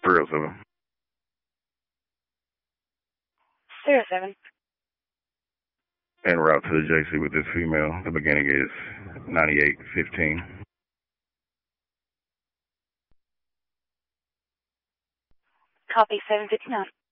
307. 307. En route to the JC with this female. The beginning is 9815. Copy 759.